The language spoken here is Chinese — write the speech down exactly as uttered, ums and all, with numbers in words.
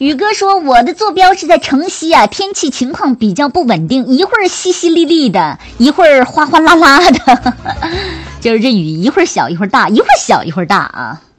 宇哥说我的坐标是在城西啊，天气情况比较不稳定，一会儿淅淅沥沥的，一会儿哗哗啦啦的，就是这雨一会儿小一会儿大，一会儿小一会儿大啊。